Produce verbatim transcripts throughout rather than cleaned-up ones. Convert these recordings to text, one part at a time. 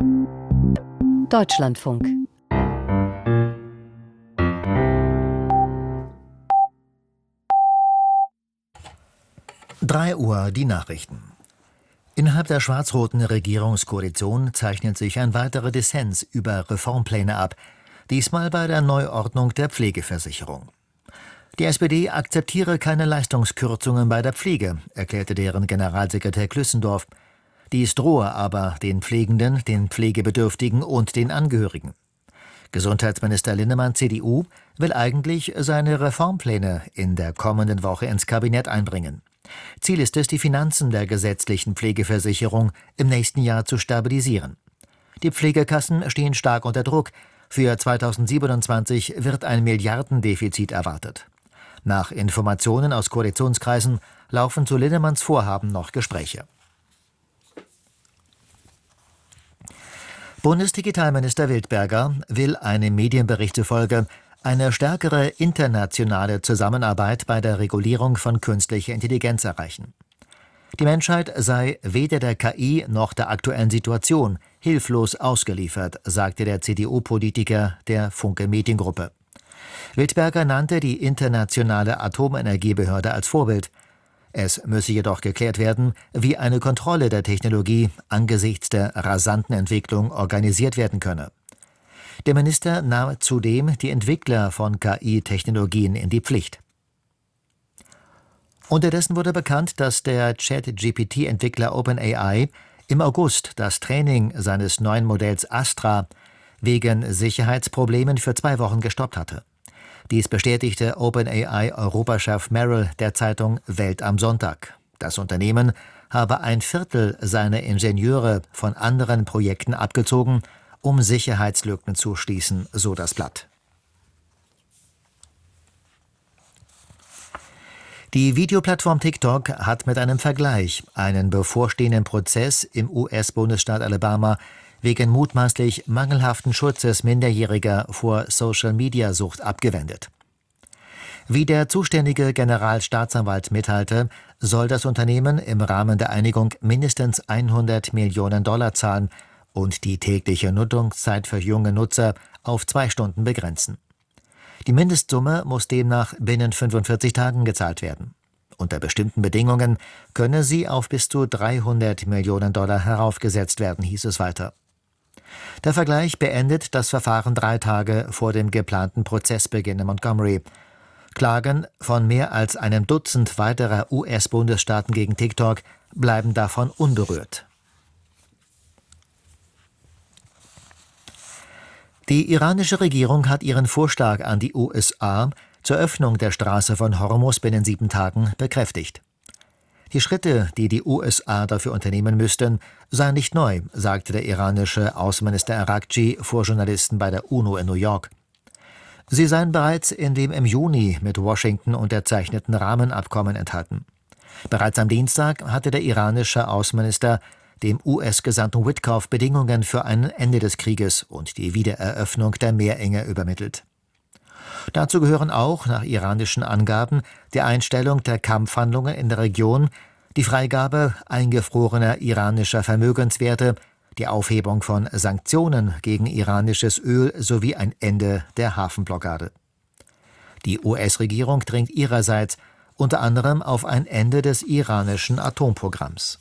Deutschlandfunk. drei Uhr die Nachrichten. Innerhalb der schwarz-roten Regierungskoalition zeichnet sich ein weiterer Dissens über Reformpläne ab, diesmal bei der Neuordnung der Pflegeversicherung. Die S P D akzeptiere keine Leistungskürzungen bei der Pflege, erklärte deren Generalsekretär Klüssendorf. Dies drohe aber den Pflegenden, den Pflegebedürftigen und den Angehörigen. Gesundheitsminister Linnemann, C D U, will eigentlich seine Reformpläne in der kommenden Woche ins Kabinett einbringen. Ziel ist es, die Finanzen der gesetzlichen Pflegeversicherung im nächsten Jahr zu stabilisieren. Die Pflegekassen stehen stark unter Druck. Für zweitausendsiebenundzwanzig wird ein Milliardendefizit erwartet. Nach Informationen aus Koalitionskreisen laufen zu Linnemanns Vorhaben noch Gespräche. Bundesdigitalminister Wildberger will einem Medienbericht zufolge eine stärkere internationale Zusammenarbeit bei der Regulierung von künstlicher Intelligenz erreichen. Die Menschheit sei weder der K I noch der aktuellen Situation hilflos ausgeliefert, sagte der C D U-Politiker der Funke Mediengruppe. Wildberger nannte die internationale Atomenergiebehörde als Vorbild. Es müsse jedoch geklärt werden, wie eine Kontrolle der Technologie angesichts der rasanten Entwicklung organisiert werden könne. Der Minister nahm zudem die Entwickler von K I-Technologien in die Pflicht. Unterdessen wurde bekannt, dass der Chat-G P T-Entwickler OpenAI im August das Training seines neuen Modells Astra wegen Sicherheitsproblemen für zwei Wochen gestoppt hatte. Dies bestätigte OpenAI-Europachef Merrill der Zeitung Welt am Sonntag. Das Unternehmen habe ein Viertel seiner Ingenieure von anderen Projekten abgezogen, um Sicherheitslücken zu schließen, so das Blatt. Die Videoplattform TikTok hat mit einem Vergleich einen bevorstehenden Prozess im U S-Bundesstaat Alabama wegen mutmaßlich mangelhaften Schutzes Minderjähriger vor Social-Media-Sucht abgewendet. Wie der zuständige Generalstaatsanwalt mitteilte, soll das Unternehmen im Rahmen der Einigung mindestens hundert Millionen Dollar zahlen und die tägliche Nutzungszeit für junge Nutzer auf zwei Stunden begrenzen. Die Mindestsumme muss demnach binnen fünfundvierzig Tagen gezahlt werden. Unter bestimmten Bedingungen könne sie auf bis zu dreihundert Millionen Dollar heraufgesetzt werden, hieß es weiter. Der Vergleich beendet das Verfahren drei Tage vor dem geplanten Prozessbeginn in Montgomery. Klagen von mehr als einem Dutzend weiterer U S-Bundesstaaten gegen TikTok bleiben davon unberührt. Die iranische Regierung hat ihren Vorschlag an die U S A zur Öffnung der Straße von Hormuz binnen sieben Tagen bekräftigt. Die Schritte, die die U S A dafür unternehmen müssten, seien nicht neu, sagte der iranische Außenminister Araghchi vor Journalisten bei der UNO in New York. Sie seien bereits in dem im Juni mit Washington unterzeichneten Rahmenabkommen enthalten. Bereits am Dienstag hatte der iranische Außenminister dem U S-Gesandten Witkoff Bedingungen für ein Ende des Krieges und die Wiedereröffnung der Meerenge übermittelt. Dazu gehören auch, nach iranischen Angaben, die Einstellung der Kampfhandlungen in der Region, die Freigabe eingefrorener iranischer Vermögenswerte, die Aufhebung von Sanktionen gegen iranisches Öl sowie ein Ende der Hafenblockade. Die U S-Regierung dringt ihrerseits unter anderem auf ein Ende des iranischen Atomprogramms.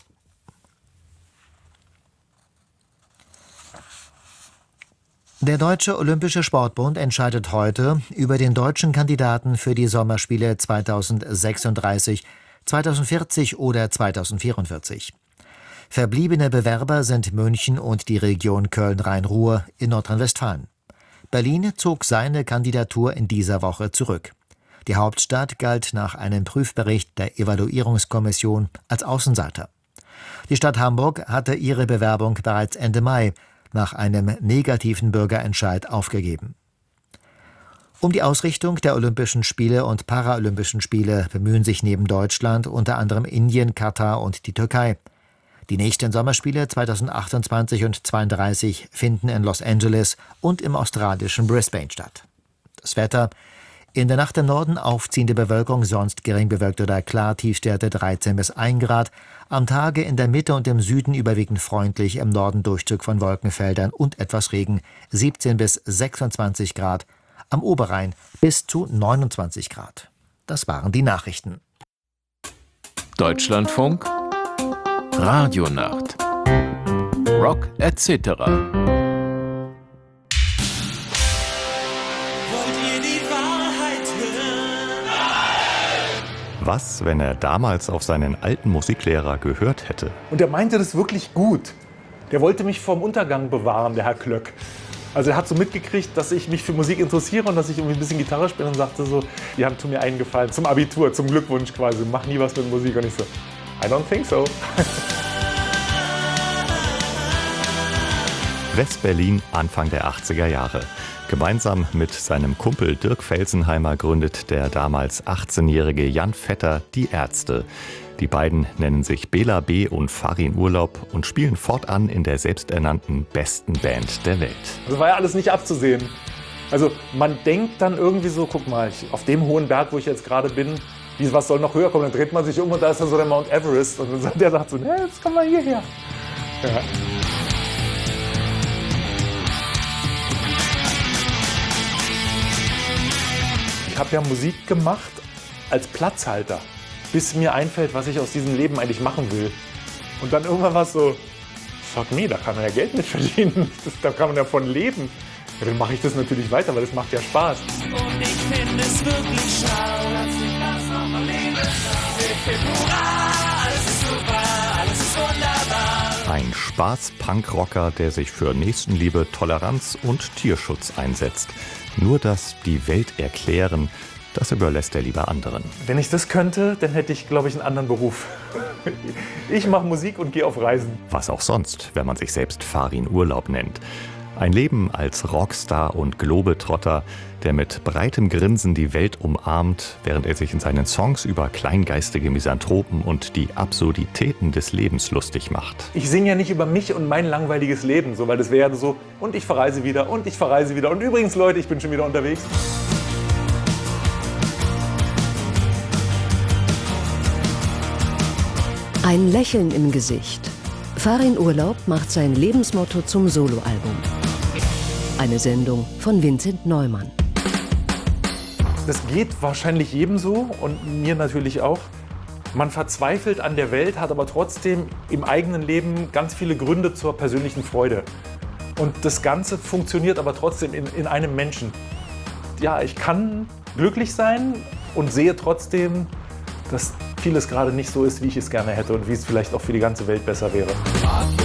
Der Deutsche Olympische Sportbund entscheidet heute über den deutschen Kandidaten für die Sommerspiele zweitausendsechsunddreißig, zweitausendvierzig oder zweitausendvierundvierzig. Verbliebene Bewerber sind München und die Region Köln-Rhein-Ruhr in Nordrhein-Westfalen. Berlin zog seine Kandidatur in dieser Woche zurück. Die Hauptstadt galt nach einem Prüfbericht der Evaluierungskommission als Außenseiter. Die Stadt Hamburg hatte ihre Bewerbung bereits Ende Mai nach einem negativen Bürgerentscheid aufgegeben. Um die Ausrichtung der Olympischen Spiele und Paralympischen Spiele bemühen sich neben Deutschland unter anderem Indien, Katar und die Türkei. Die nächsten Sommerspiele zweitausendachtundzwanzig und zweiunddreißig finden in Los Angeles und im australischen Brisbane statt. Das Wetter: In der Nacht im Norden aufziehende Bewölkung, sonst gering bewölkt oder klar, Tiefstwerte dreizehn bis ein Grad. Am Tage in der Mitte und im Süden überwiegend freundlich, im Norden Durchzug von Wolkenfeldern und etwas Regen, siebzehn bis sechsundzwanzig Grad. Am Oberrhein bis zu neunundzwanzig Grad. Das waren die Nachrichten. Deutschlandfunk Radionacht Rock et cetera. Was, wenn er damals auf seinen alten Musiklehrer gehört hätte? Und er meinte das wirklich gut. Der wollte mich vorm Untergang bewahren, der Herr Klöck. Also er hat so mitgekriegt, dass ich mich für Musik interessiere und dass ich irgendwie ein bisschen Gitarre spiele und sagte so, die haben tu mir einen Gefallen, zum Abitur, zum Glückwunsch quasi, mach nie was mit Musik. Und ich so, I don't think so. West-Berlin, Anfang der achtziger Jahre. Gemeinsam mit seinem Kumpel Dirk Felsenheimer gründet der damals achtzehnjährige Jan Vetter die Ärzte. Die beiden nennen sich Bela B. und Farin Urlaub und spielen fortan in der selbsternannten besten Band der Welt. Das war ja alles nicht abzusehen. Also man denkt dann irgendwie so, guck mal, ich, auf dem hohen Berg, wo ich jetzt gerade bin, wie, was soll noch höher kommen? Dann dreht man sich um und da ist dann so der Mount Everest. Und dann sagt der sagt so, ne, jetzt kommen wir hierher. Ja. Ich habe ja Musik gemacht als Platzhalter, bis mir einfällt, was ich aus diesem Leben eigentlich machen will. Und dann irgendwann war es so, fuck me, da kann man ja Geld mit verdienen, das, da kann man ja von leben. Ja, dann mache ich das natürlich weiter, weil das macht ja Spaß. Und ich finde es wirklich schlau, dass ich das noch erlebe. Ich bin hurra, alles ist super, alles ist wunderbar. Ein Spaß-Punk-Rocker, der sich für Nächstenliebe, Toleranz und Tierschutz einsetzt. Nur das die Welt erklären, das überlässt er lieber anderen. Wenn ich das könnte, dann hätte ich, glaube ich, einen anderen Beruf. Ich mache Musik und gehe auf Reisen. Was auch sonst, wenn man sich selbst Farin Urlaub nennt. Ein Leben als Rockstar und Globetrotter, der mit breitem Grinsen die Welt umarmt, während er sich in seinen Songs über kleingeistige Misanthropen und die Absurditäten des Lebens lustig macht. Ich singe ja nicht über mich und mein langweiliges Leben, so, weil das wäre ja so, und ich verreise wieder, und ich verreise wieder. Und übrigens, Leute, ich bin schon wieder unterwegs. Ein Lächeln im Gesicht. Farin Urlaub macht sein Lebensmotto zum Soloalbum. Eine Sendung von Vincent Neumann. Das geht wahrscheinlich jedem so und mir natürlich auch. Man verzweifelt an der Welt, hat aber trotzdem im eigenen Leben ganz viele Gründe zur persönlichen Freude. Und das Ganze funktioniert aber trotzdem in, in einem Menschen. Ja, ich kann glücklich sein und sehe trotzdem, dass vieles gerade nicht so ist, wie ich es gerne hätte und wie es vielleicht auch für die ganze Welt besser wäre.